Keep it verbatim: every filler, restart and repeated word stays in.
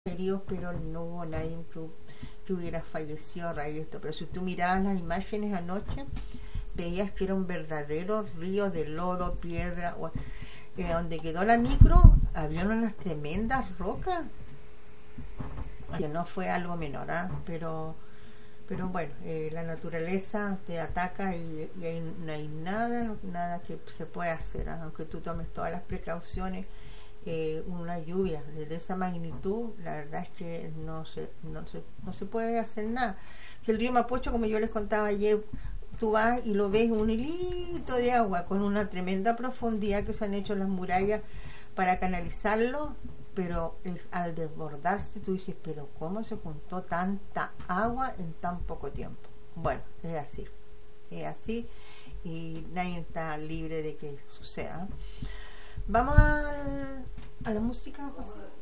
heridos, pero no hubo nadie que, que hubiera fallecido a raíz de esto. Pero si tú mirabas las imágenes anoche, veías que era un verdadero río de lodo, piedra, o, eh, donde quedó la micro, había unas tremendas rocas, que no fue algo menor, ¿eh? pero pero bueno, eh, la naturaleza te ataca y, y ahí no hay nada, nada que se pueda hacer, ¿eh? Aunque tú tomes todas las precauciones. Eh, una lluvia de esa magnitud, la verdad es que no se, no se, no se puede hacer nada. Si el río Mapocho, como yo les contaba ayer, tú vas y lo ves un hilito de agua con una tremenda profundidad que se han hecho las murallas para canalizarlo, pero es, al desbordarse tú dices, pero ¿cómo se juntó tanta agua en tan poco tiempo? Bueno, es así, es así y nadie está libre de que suceda. Vamos a, a la música, José.